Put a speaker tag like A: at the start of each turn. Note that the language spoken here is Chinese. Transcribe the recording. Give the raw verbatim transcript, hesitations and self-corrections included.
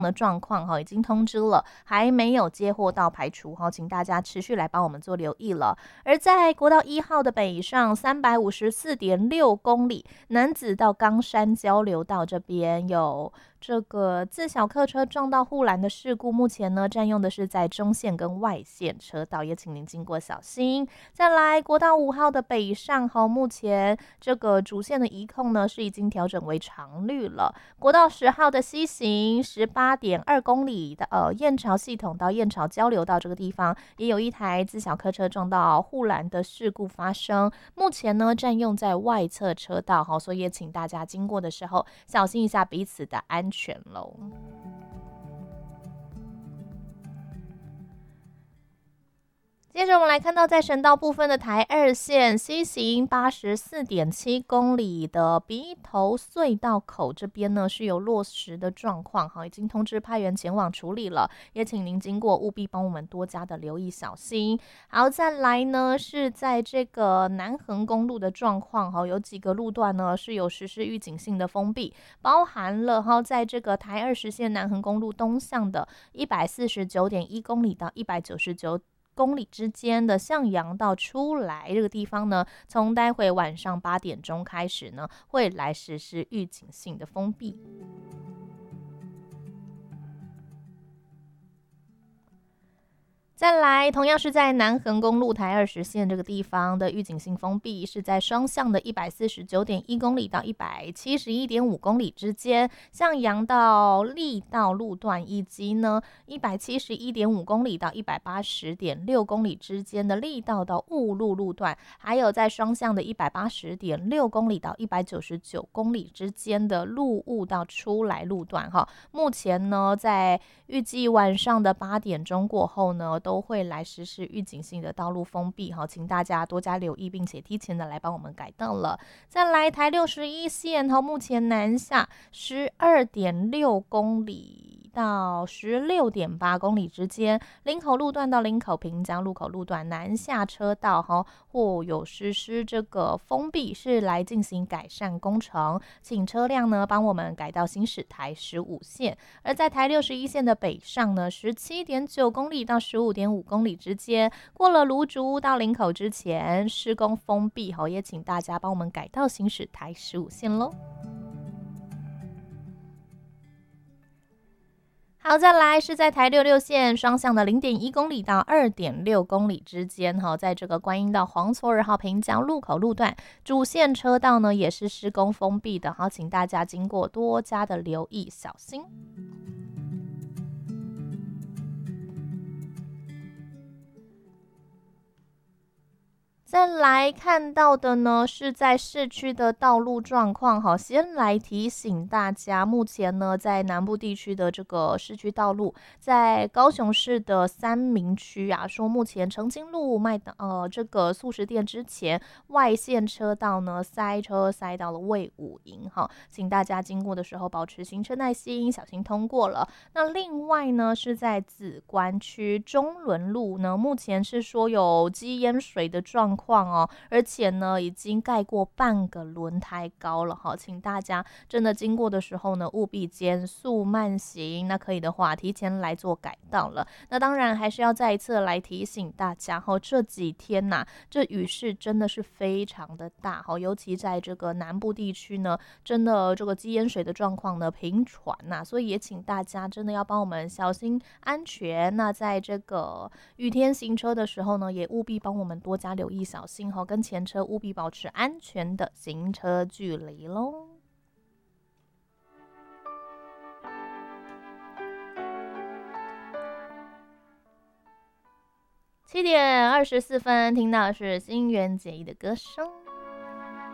A: 的状况哈，已经通知了，还没有接获到排除哈，请大家持续来帮我们做留意了。而在国道一号的北上三百五十四点六公里，楠梓到冈山交流道这边有这个自小客车撞到护栏的事故，目前呢占用的是在中线跟外线车道，也请您经过小心。再来国道五号的北上哈，目前这个主线的移控呢是已经调整为常绿了。国道十号的西行十八点二公里的呃燕巢系统到燕巢交流道这个地方，也有一台自小客车撞到护栏的事故发生，目前呢占用在外侧车道哈，所以也请大家经过的时候小心一下彼此的安全喽。接着我们来看到，在省道部分的台二线西行八十四点七公里的鼻头隧道口这边呢，是有落石的状况，好，已经通知派员前往处理了，也请您经过务必帮我们多加的留意小心。好，再来呢是在这个南横公路的状况，哈，有几个路段呢是有实施预警性的封闭，包含了哈在这个台二十线南横公路东向的一百四十九点一公里到一百九十九。公里之间的向阳道出来这个地方呢，从待会晚上八点钟开始呢，会来实施预警性的封闭。再来，同样是在南横公路台二十线这个地方的预警性封闭，是在双向的一百四十九点一公里到一百七十一点五公里之间，向阳到力道路段，以及呢一百七十一点五公里到一百八十点六公里之间的力道到雾路路段，还有在双向的一百八十点六公里到一百九十九公里之间的路雾到出来路段哈。目前呢，在预计晚上的八点钟过后呢，都会来实施预警性的道路封闭，好，请大家多加留意，并且提前的来帮我们改道了。再来台六十一线，好，目前南下十二点六公里到十六点八公里之间，林口路段到林口平江路口路段南下车道哈，或有实施这个封闭，是来进行改善工程，请车辆呢帮我们改到行驶台十五线。而在台六十一线的北上呢，十七点九公里到十五点五公里之间，过了芦竹到林口之前施工封闭，好，也请大家帮我们改到行驶台十五线喽。好，再来是在台六六线双向的零点一公里到二点六公里之间，哈，在这个观音到黄厝二号平江路口路段，主线车道呢也是施工封闭的，好，请大家经过多加的留意小心。再来看到的呢，是在市区的道路状况。好，先来提醒大家，目前呢，在南部地区的这个市区道路，在高雄市的三民区啊，说目前澄清路麦当呃这个素食店之前外线车道呢塞车塞到了卫武营，哈，请大家经过的时候保持行车耐心，小心通过了。那另外呢，是在梓官区中仑路呢，目前是说有积淹水的状况。况哦，而且呢，已经盖过半个轮胎高了哈，请大家真的经过的时候呢，务必减速慢行。那可以的话，提前来做改道了。那当然还是要再一次来提醒大家哈，这几天呐、啊，这雨势真的是非常的大哈，尤其在这个南部地区呢，真的这个积淹水的状况呢频传呐，所以也请大家真的要帮我们小心安全。那在这个雨天行车的时候呢，也务必帮我们多加留意。小心哦，跟前车务必保持安全的行车距离咯。七点二十四分，听到的是新垣结衣的歌声。